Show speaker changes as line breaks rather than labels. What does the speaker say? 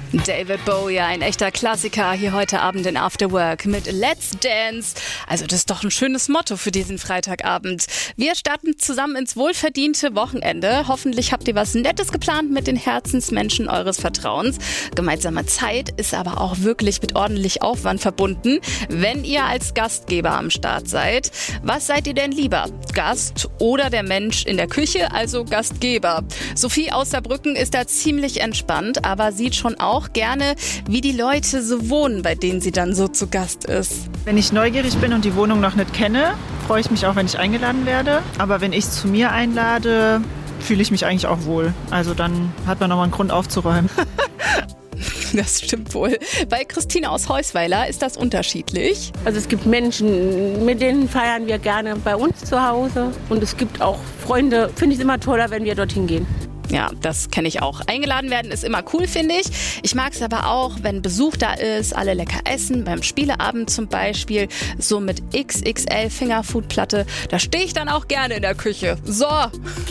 David Bowie, ein echter Klassiker hier heute Abend in After Work mit Let's Dance. Also das ist doch ein schönes Motto für diesen Freitagabend. Wir starten zusammen ins wohlverdiente Wochenende. Hoffentlich habt ihr was Nettes geplant mit den Herzensmenschen eures Vertrauens. Gemeinsame Zeit ist aber auch wirklich mit ordentlich Aufwand verbunden, wenn ihr als Gastgeber am Start seid. Was seid ihr denn lieber? Gast oder der Mensch in der Küche, also Gastgeber? Sophie aus Saarbrücken ist da ziemlich entspannt, aber sieht schon auch gerne, wie die Leute so wohnen, bei denen sie dann so zu Gast ist.
Wenn ich neugierig bin und die Wohnung noch nicht kenne, freue ich mich auch, wenn ich eingeladen werde. Aber wenn ich es zu mir einlade, fühle ich mich eigentlich auch wohl. Also dann hat man nochmal einen Grund aufzuräumen.
Das stimmt wohl. Bei Christine aus Heusweiler ist das unterschiedlich.
Also es gibt Menschen, mit denen feiern wir gerne bei uns zu Hause. Und es gibt auch Freunde, finde ich es immer toller, wenn wir dorthin gehen.
Ja, das kenne ich auch. Eingeladen werden ist immer cool, finde ich. Ich mag es aber auch, wenn Besuch da ist, alle lecker essen, beim Spieleabend zum Beispiel, so mit XXL Fingerfood-Platte. Da stehe ich dann auch gerne in der Küche. So.